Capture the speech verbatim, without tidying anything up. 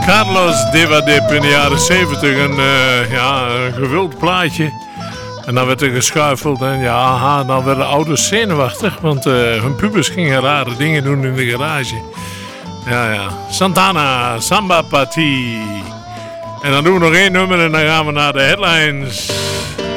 Carlos Devadip in de jaren zeventig. Een, uh, ja, een gewild plaatje. En dan werd er geschuifeld. En ja, aha, dan werden ouders zenuwachtig. Want uh, hun pubers gingen rare dingen doen in de garage. Ja, ja. Santana, Samba Party. En dan doen we nog één nummer en dan gaan we naar de headlines.